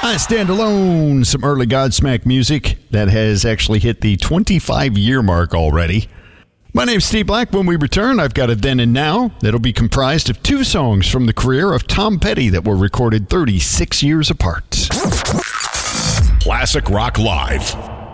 I Stand Alone, some early Godsmack music that has actually hit the 25-year mark already. My name's Steve Black. When we return, I've got a Then and Now that'll be comprised of two songs from the career of Tom Petty that were recorded 36 years apart. Classic Rock Live.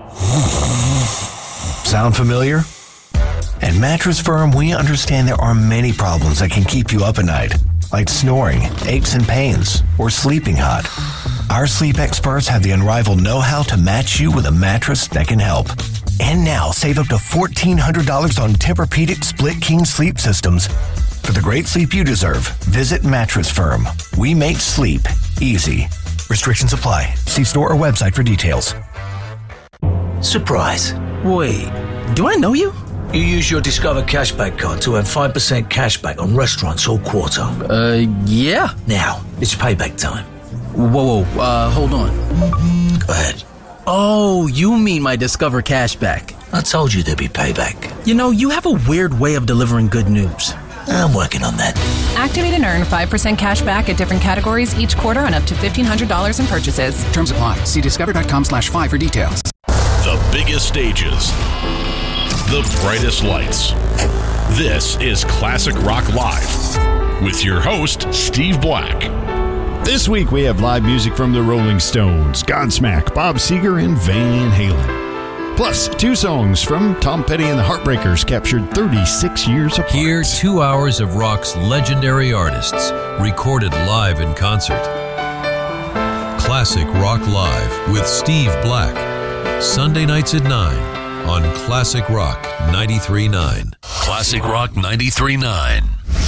Sound familiar? At Mattress Firm, we understand there are many problems that can keep you up at night, like snoring, aches and pains, or sleeping hot. Our sleep experts have the unrivaled know-how to match you with a mattress that can help. And now, save up to $1,400 on Tempur-Pedic Split King sleep systems. For the great sleep you deserve, visit Mattress Firm. We make sleep easy. Restrictions apply. See store or website for details. Surprise. Wait, do I know you? You use your Discover Cashback card to earn 5% cashback on restaurants all quarter. Yeah. Now, it's payback time. Whoa, hold on. Go ahead. Oh, you mean my Discover Cashback. I told you there'd be payback. You know, you have a weird way of delivering good news. I'm working on that. Activate and earn 5% cash back at different categories each quarter on up to $1,500 in purchases. Terms apply. See discover.com/5 for details. The biggest stages. The brightest lights. This is Classic Rock Live with your host, Steve Black. This week we have live music from the Rolling Stones, Godsmack, Bob Seger, and Van Halen. Plus, two songs from Tom Petty and the Heartbreakers captured 36 years apart. Hear 2 hours of rock's legendary artists, recorded live in concert. Classic Rock Live with Steve Black. Sunday nights at 9 on Classic Rock 93.9. Classic Rock 93.9.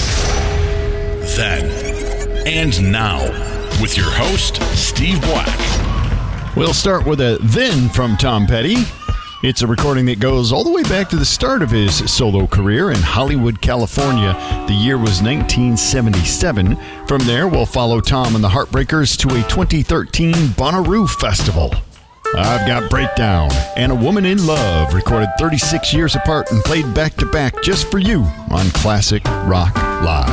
Then and now with your host, Steve Black. We'll start with a Then from Tom Petty. It's a recording that goes all the way back to the start of his solo career in Hollywood, California. The year was 1977. From there, we'll follow Tom and the Heartbreakers to a 2013 Bonnaroo Festival. I've Got Breakdown and A Woman in Love, recorded 36 years apart and played back-to-back just for you on Classic Rock Live.